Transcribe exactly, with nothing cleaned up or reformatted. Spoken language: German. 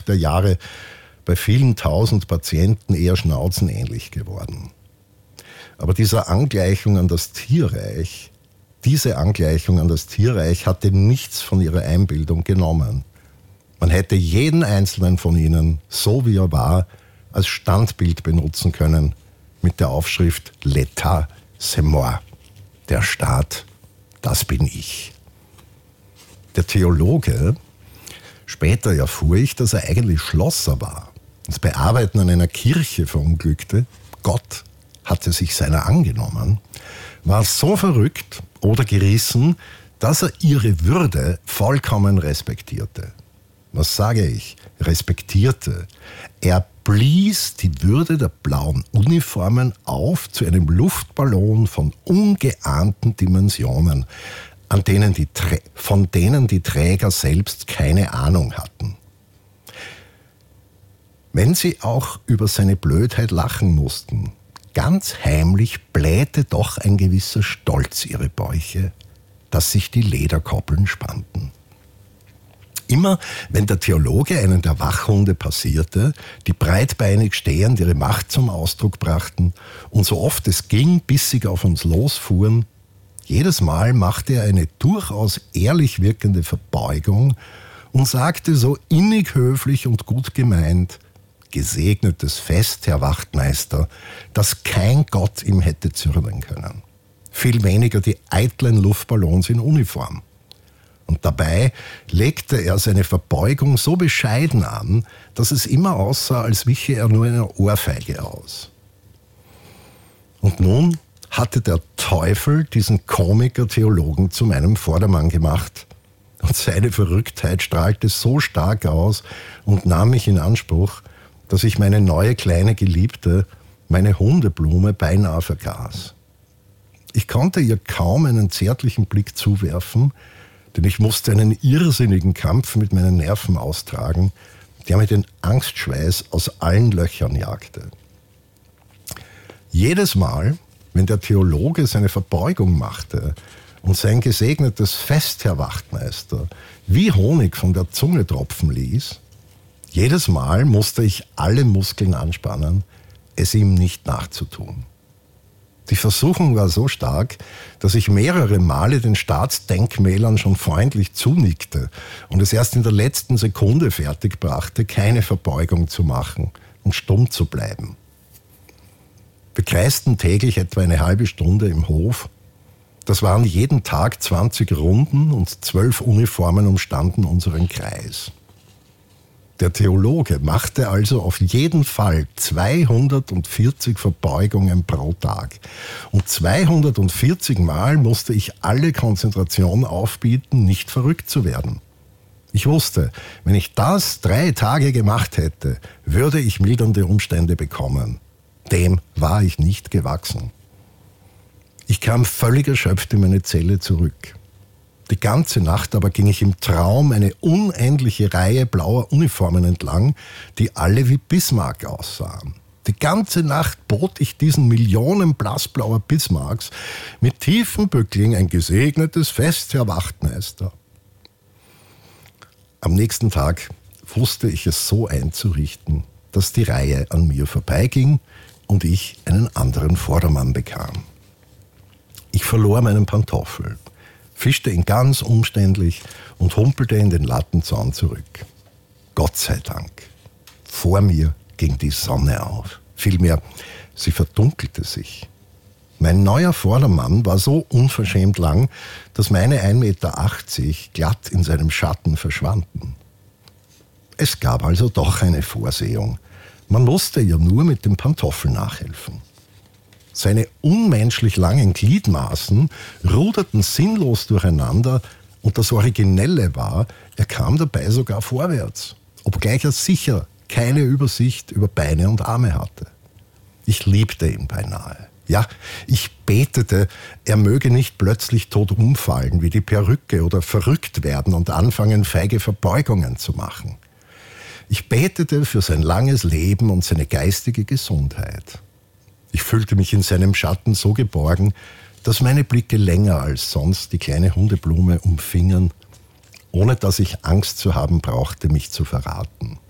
der Jahre bei vielen tausend Patienten eher schnauzenähnlich geworden. Aber diese Angleichung an das Tierreich, diese Angleichung an das Tierreich hatte nichts von ihrer Einbildung genommen. Man hätte jeden einzelnen von ihnen, so wie er war, als Standbild benutzen können, mit der Aufschrift L'État, c'est moi. Der Staat, das bin ich. Der Theologe, später erfuhr ich, dass er eigentlich Schlosser war, das Bearbeiten an einer Kirche verunglückte, Gott hatte sich seiner angenommen, war so verrückt oder gerissen, dass er ihre Würde vollkommen respektierte. Was sage ich? Respektierte. Er blies die Würde der blauen Uniformen auf zu einem Luftballon von ungeahnten Dimensionen, an denen die, von denen die Träger selbst keine Ahnung hatten. Wenn sie auch über seine Blödheit lachen mussten, ganz heimlich blähte doch ein gewisser Stolz ihre Bäuche, dass sich die Lederkoppeln spannten. Immer wenn der Theologe einen der Wachhunde passierte, die breitbeinig stehend ihre Macht zum Ausdruck brachten und so oft es ging, bissig auf uns losfuhren, jedes Mal machte er eine durchaus ehrlich wirkende Verbeugung und sagte so innig höflich und gut gemeint: Gesegnetes Fest, Herr Wachtmeister, das kein Gott ihm hätte zürnen können. Viel weniger die eitlen Luftballons in Uniform. Und dabei legte er seine Verbeugung so bescheiden an, dass es immer aussah, als wiche er nur eine Ohrfeige aus. Und nun hatte der Teufel diesen Komiker-Theologen zu meinem Vordermann gemacht. Und seine Verrücktheit strahlte so stark aus und nahm mich in Anspruch, dass ich meine neue kleine Geliebte, meine Hundeblume, beinahe vergaß. Ich konnte ihr kaum einen zärtlichen Blick zuwerfen, denn ich musste einen irrsinnigen Kampf mit meinen Nerven austragen, der mir den Angstschweiß aus allen Löchern jagte. Jedes Mal, wenn der Theologe seine Verbeugung machte und sein gesegnetes Fest, Herr Wachtmeister, wie Honig von der Zunge tropfen ließ, jedes Mal musste ich alle Muskeln anspannen, es ihm nicht nachzutun. Die Versuchung war so stark, dass ich mehrere Male den Staatsdenkmälern schon freundlich zunickte und es erst in der letzten Sekunde fertigbrachte, keine Verbeugung zu machen und stumm zu bleiben. Wir kreisten täglich etwa eine halbe Stunde im Hof. Das waren jeden Tag zwanzig Runden und zwölf Uniformen umstanden unseren Kreis. Der Theologe machte also auf jeden Fall zweihundertvierzig Verbeugungen pro Tag. Und zweihundertvierzig Mal musste ich alle Konzentration aufbieten, nicht verrückt zu werden. Ich wusste, wenn ich das drei Tage gemacht hätte, würde ich mildernde Umstände bekommen. Dem war ich nicht gewachsen. Ich kam völlig erschöpft in meine Zelle zurück. Die ganze Nacht aber ging ich im Traum eine unendliche Reihe blauer Uniformen entlang, die alle wie Bismarck aussahen. Die ganze Nacht bot ich diesen Millionen blassblauer Bismarcks mit tiefen Bückling ein gesegnetes Fest, Herr Wachtmeister. Am nächsten Tag wusste ich es so einzurichten, dass die Reihe an mir vorbeiging und ich einen anderen Vordermann bekam. Ich verlor meinen Pantoffel, fischte ihn ganz umständlich und humpelte in den Lattenzaun zurück. Gott sei Dank. Vor mir ging die Sonne auf. Vielmehr, sie verdunkelte sich. Mein neuer Vordermann war so unverschämt lang, dass meine ein Meter achtzig glatt in seinem Schatten verschwanden. Es gab also doch eine Vorsehung. Man musste ja nur mit dem Pantoffel nachhelfen. Seine unmenschlich langen Gliedmaßen ruderten sinnlos durcheinander und das Originelle war, er kam dabei sogar vorwärts, obgleich er sicher keine Übersicht über Beine und Arme hatte. Ich liebte ihn beinahe. Ja, ich betete, er möge nicht plötzlich tot umfallen wie die Perücke oder verrückt werden und anfangen, feige Verbeugungen zu machen. Ich betete für sein langes Leben und seine geistige Gesundheit. Ich fühlte mich in seinem Schatten so geborgen, dass meine Blicke länger als sonst die kleine Hundeblume umfingen, ohne dass ich Angst zu haben brauchte, mich zu verraten.